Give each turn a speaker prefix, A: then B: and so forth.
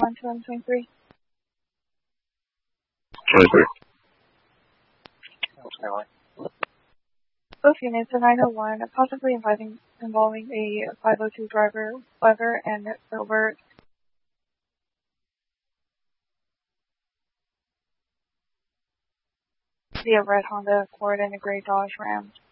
A: 2023.
B: 23.
A: Both units are 901, possibly involving a 502 driver, Weather and Silver. The red Honda Accord and a gray Dodge Ram.